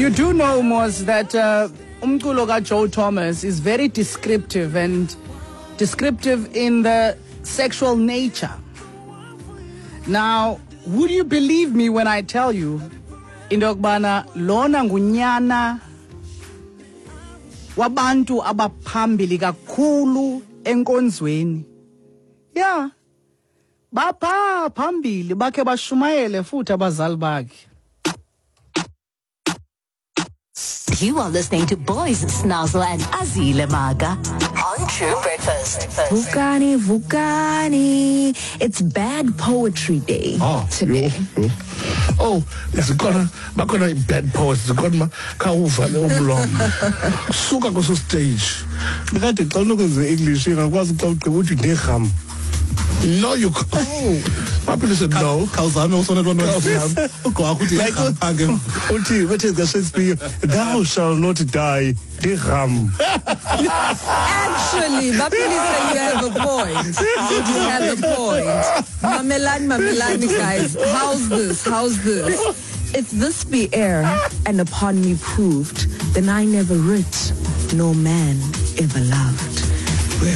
You do know, Mos, that umculo Joe Thomas is very descriptive and descriptive in the sexual nature. Now, would you believe me when I tell you, indokbana lona ngunyana wabantu abaphambili kakhulu enkonzweni? Yeah. Bapha phambili bakhe bashumayele futhi abazali bakhe. You are listening to Boys Snazzle and Azile Maga on True Breakfast. Vukani. It's Bad Poetry Day today. Oh, bakhona bad poets. Zikhona khawuvale umlomo. Suka kuso stage. Ngikade xa unokwenza English ngakwazi xa ugqiba uthi ndeham. No, you can't. Oh, people said no. Khawuzame usona lona wami. Ugqoka uthi ngaphange. Uthi bethe Shakespeare, thou shall not die. Deham. Actually, Bapilisa, you have a point. You have a point. Mamelani, guys. How's this? If this be air and upon me proved, then I never writ, no man ever loved. It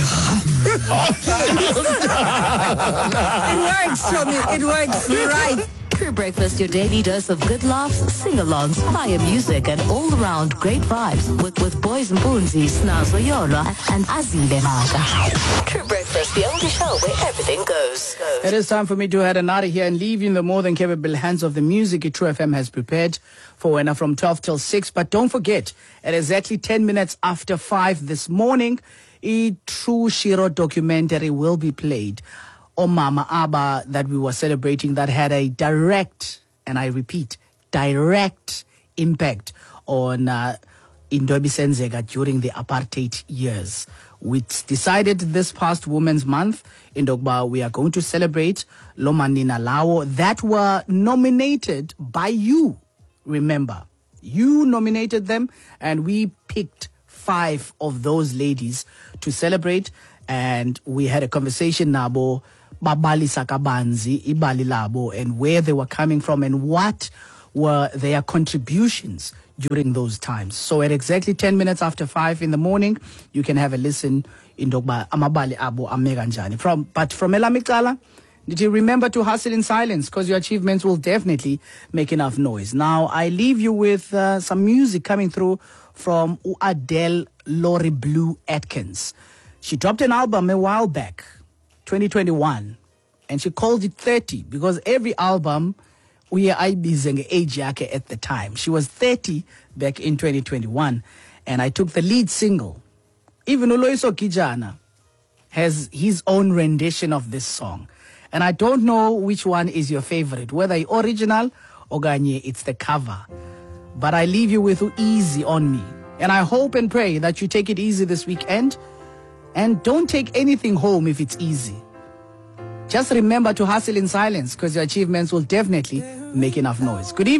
works, Tommy. It works right. True Breakfast, your daily dose of good laughs, sing-alongs, fire music, and all-around great vibes with Boys and Boonzi, Snazzle Yola, and Azile Maga. True Breakfast, the only show where everything goes. It is time for me to head out of here and leave you in the more than capable hands of the music True FM has prepared for when from 12 till 6. But don't forget, at exactly 10 minutes after 5 this morning, a True Shiro documentary will be played. Mama Abba that we were celebrating that had a direct, and I repeat, direct impact on Indobi Senzega during the apartheid years. We decided this past Women's Month in Dogba we are going to celebrate Lomanina Lao that were nominated by you. Remember, you nominated them and we picked 5 of those ladies to celebrate, and we had a conversation nabo babali sakabanzi ibali labo and where they were coming from and what were their contributions during those times. So at exactly 10 minutes after 5 in the morning, you can have a listen in Dogba amabali abo ameganjani. From Elamikala, did you remember to hustle in silence because your achievements will definitely make enough noise. Now I leave you with some music coming through from Adele Lori Blue Atkins. She dropped an album a while back, 2021, and she called it 30 because every album we are busy age yake at the time. She was 30 back in 2021, and I took the lead single. Even Oloiso Kijana has his own rendition of this song, and I don't know which one is your favorite, whether the original or Ganye, it's the cover. But I leave you with Easy on Me, and I hope and pray that you take it easy this weekend. And don't take anything home if it's easy. Just remember to hustle in silence because your achievements will definitely make enough noise. Good evening.